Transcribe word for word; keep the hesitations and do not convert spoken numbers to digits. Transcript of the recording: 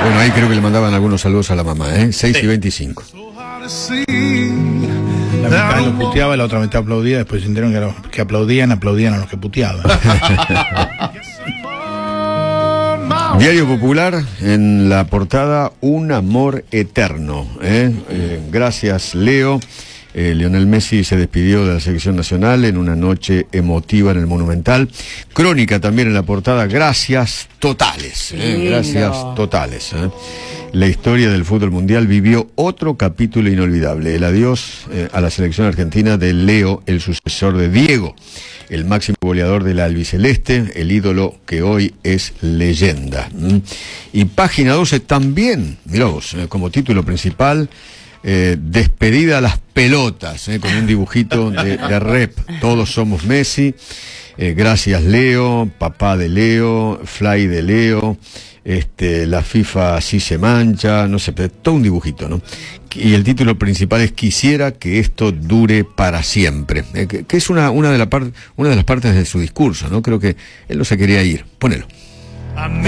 Bueno, ahí creo que le mandaban algunos saludos a la mamá, ¿eh? seis Sí. y veinticinco. La mitad lo puteaba, la otra mitad aplaudía, después se enteraron que los que aplaudían, aplaudían a los que puteaban. Diario Popular, en la portada, un amor eterno. ¿eh? Eh, gracias, Leo. Eh, Lionel Messi se despidió de la selección nacional en una noche emotiva en el Monumental. Crónica también en la portada, gracias totales. ¿eh? Gracias totales. ¿eh? La historia del fútbol mundial vivió otro capítulo inolvidable. El adiós eh, a la selección argentina de Leo, el sucesor de Diego, el máximo goleador de la albiceleste, el ídolo que hoy es leyenda. ¿Mm? Y página doce también, mirá vos, eh, como título principal, eh, despedida a las pelotas, eh, con un dibujito de, de rep. Todos somos Messi. Eh, gracias Leo, papá de Leo, Fly de Leo, este, la FIFA así se mancha, no sé, pero todo un dibujito, ¿no? Y el título principal es Quisiera que esto dure para siempre, eh, que, que es una, una, de la par, una de las partes de su discurso, ¿no? Creo que él no se quería ir. Ponelo.